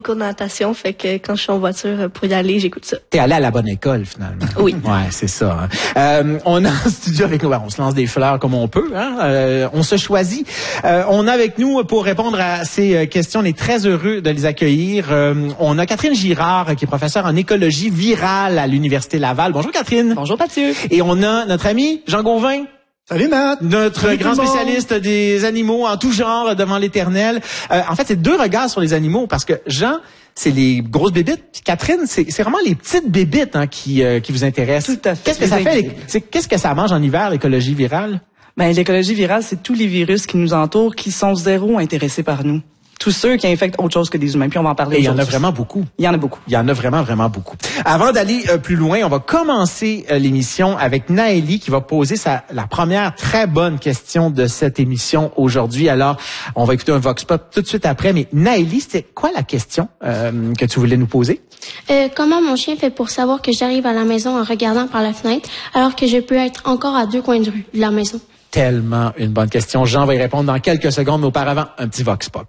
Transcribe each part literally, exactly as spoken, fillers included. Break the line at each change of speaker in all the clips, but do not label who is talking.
cours de natation, fait que quand je suis en voiture pour y aller, j'écoute ça.
T'es allé à la bonne école, finalement.
Oui.
Ouais, c'est ça. Hein. Euh, on a un studio avec nous, ben, on se lance des fleurs comme on peut, hein. Euh, on se choisit. Euh, on a avec nous, pour répondre à ces questions, on est très heureux de les accueillir. Euh, on a Catherine Girard, qui est professeure en écologie virale à l'Université Laval. Bonjour Catherine.
Bonjour Mathieu.
Et on a notre ami Jean Gauvin.
Salut Matt!
Notre
Salut
grand spécialiste des animaux en tout genre devant l'Éternel. Euh, en fait, c'est deux regards sur les animaux parce que Jean, c'est les grosses bébites. Catherine, c'est, c'est vraiment les petites bébites hein, qui, euh, qui vous intéressent.
Tout à fait.
Qu'est-ce que ça fait? Les, c'est, qu'est-ce que ça mange en hiver, l'écologie virale?
Ben, l'écologie virale, c'est tous les virus qui nous entourent qui sont zéro intéressés par nous. Tous ceux qui infectent autre chose que des humains. Puis on va en parler.
Et il y en a vraiment beaucoup.
Il y en a beaucoup.
Il y en a vraiment, vraiment beaucoup. Avant d'aller euh, plus loin, on va commencer euh, l'émission avec Naëlie qui va poser sa, la première très bonne question de cette émission aujourd'hui. Alors, on va écouter un Vox Pop tout de suite après. Mais Naëlie, c'était quoi la question euh, que tu voulais nous poser?
Euh, comment mon chien fait pour savoir que j'arrive à la maison en regardant par la fenêtre alors que je peux être encore à deux coins de rue de la maison?
Tellement une bonne question. Jean va y répondre dans quelques secondes, mais auparavant, un petit Vox Pop.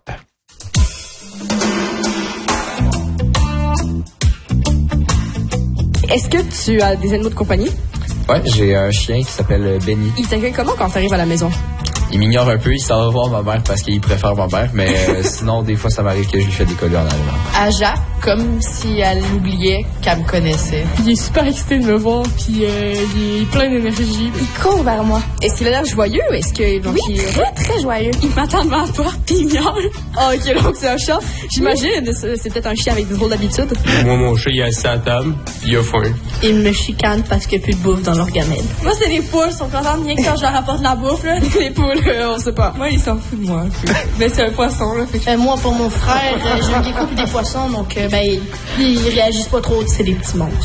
Est-ce que tu as des animaux de compagnie?
Ouais, j'ai un chien qui s'appelle Benny.
Il t'accueille comment quand tu arrives à la maison?
Il m'ignore un peu, il s'en va voir ma mère parce qu'il préfère ma mère, mais euh, sinon, des fois, ça m'arrive que je lui fais des collants en allemand.
À Jacques, comme si elle oubliait qu'elle me connaissait.
Il est super excité de me voir, puis euh, il est plein d'énergie.
Il court vers moi. Est-ce qu'il a l'air joyeux? Est-ce que donc,
oui,
il est
très, très joyeux. Il m'attend devant la porte, puis il miaule.
Ah, ok, donc c'est un chat. J'imagine, oui. C'est, c'est peut-être un chien avec des drôles d'habitudes.
Moi, mon chat, il est assis à la table, puis il a faim.
Il me chicane parce qu'il n'y a plus de bouffe dans leur gamelle.
Moi, c'est les poules, ils sont contents de bien que quand je leur apporte la bouffe, là.
Les poules, euh, on sait pas.
Moi, il s'en fout de moi. Mais c'est un poisson, là.
Euh, moi, pour mon frère, euh, j'ai un gecko et des poissons, donc euh, ben, ils, ils réagissent pas trop, c'est des petits monstres.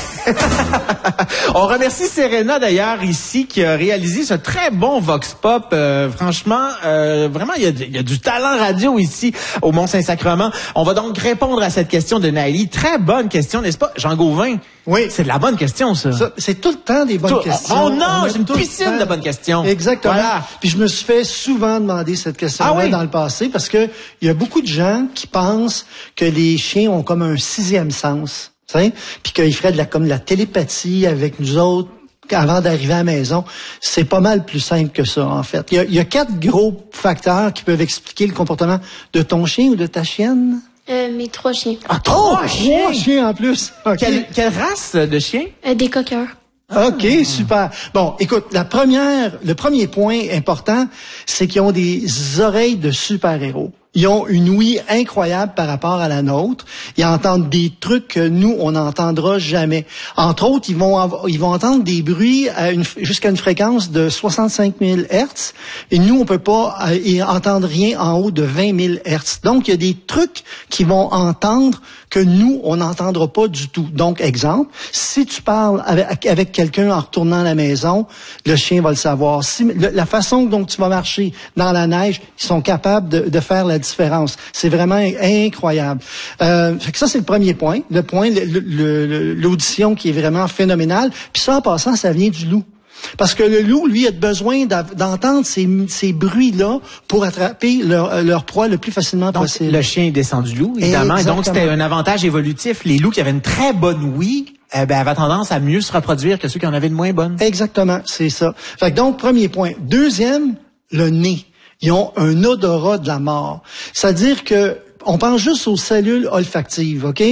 On remercie Serena d'ailleurs ici qui a réalisé ce très bon Vox Pop. Euh, franchement, euh, vraiment, il y, a, il y a du talent radio ici au Mont-Saint-Sacrement. On va donc répondre à cette question de Naëlie. Très bonne question, n'est-ce pas, Jean Gauvin?
Oui.
C'est de la bonne question, ça. ça
c'est tout le temps des bonnes
tout,
questions.
Oh non, j'ai une piscine de bonnes questions.
Exactement.
Voilà.
Puis je me suis fait souvent demander cette question-là ah oui? dans le passé parce que il y a beaucoup de gens qui pensent que les chiens ont comme un sixième sens. Puis qu'ils feraient de la, comme de la télépathie avec nous autres avant d'arriver à la maison. C'est pas mal plus simple que ça, en fait. Il y a, il y a quatre gros facteurs qui peuvent expliquer le comportement de ton chien ou de ta chienne.
Euh, mes trois chiens.
Ah, trois
oh,
chiens!
Trois chiens en plus. Okay.
Quelle, quelle race de chien?
Euh, des coqueurs.
OK, super. Bon, écoute, la première, le premier point important, c'est qu'ils ont des oreilles de super-héros. Ils ont une ouïe incroyable par rapport à la nôtre. Ils entendent des trucs que nous, on n'entendra jamais. Entre autres, ils vont avoir, ils vont entendre des bruits à une, jusqu'à une fréquence de soixante-cinq mille hertz. Et nous, on peut pas euh, entendre rien en haut de vingt mille hertz. Donc, il y a des trucs qu'ils vont entendre que nous, on n'entendra pas du tout. Donc, exemple, si tu parles avec, avec quelqu'un en retournant à la maison, le chien va le savoir. Si, le, la façon dont tu vas marcher dans la neige, ils sont capables de, de faire la différence. C'est vraiment incroyable. Euh, fait que ça, c'est le premier point. Le point, le, le, l'audition qui est vraiment phénoménale. Puis ça, en passant, ça vient du loup. Parce que le loup, lui, a besoin d'entendre ces, ces bruits-là pour attraper leur, leur proie le plus facilement
Donc,
possible.
Le chien descend du loup, évidemment.
Exactement.
Donc, c'était un avantage évolutif. Les loups qui avaient une très bonne ouïe, eh ben, avaient tendance à mieux se reproduire que ceux qui en avaient une moins bonne.
Exactement, c'est ça. Fait que donc, premier point. Deuxième, le nez. Ils ont un odorat de la mort. C'est-à-dire que on pense juste aux cellules olfactives, OK?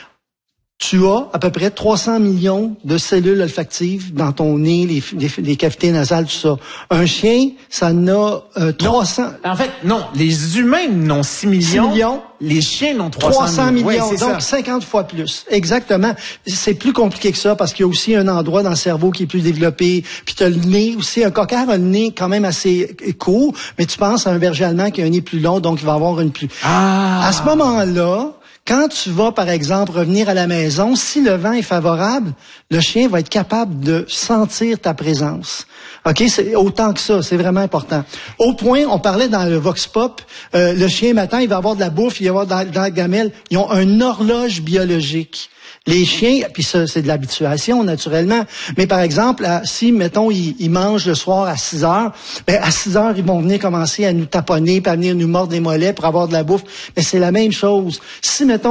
Tu as à peu près trois cents millions de cellules olfactives dans ton nez, les, les, les cavités nasales, tout ça. Un chien, ça en a euh, trois cents.
Non, en fait, non. Les humains n'ont six millions.
six millions.
Les chiens n'ont trois cents
millions.
Ouais,
donc
ça.
cinquante fois plus. Exactement. C'est plus compliqué que ça parce qu'il y a aussi un endroit dans le cerveau qui est plus développé. Puis tu as le nez aussi. Un coquard a le nez quand même assez court, mais tu penses à un berger allemand qui a un nez plus long, donc il va avoir une plus...
Ah.
À ce moment-là... Quand tu vas, par exemple, revenir à la maison, si le vent est favorable, le chien va être capable de sentir ta présence. OK? C'est autant que ça. C'est vraiment important. Au point, on parlait dans le Vox Pop, euh, le chien, matin, il va avoir de la bouffe, il va avoir dans, dans la gamelle. Ils ont une horloge biologique. Les chiens, puis ça, c'est de l'habituation, naturellement. Mais par exemple, à, si, mettons, ils, ils mangent le soir à six heures, ben à six heures, ils vont venir commencer à nous taponner, puis à venir nous mordre les mollets pour avoir de la bouffe. Mais c'est la même chose. Si, mettons,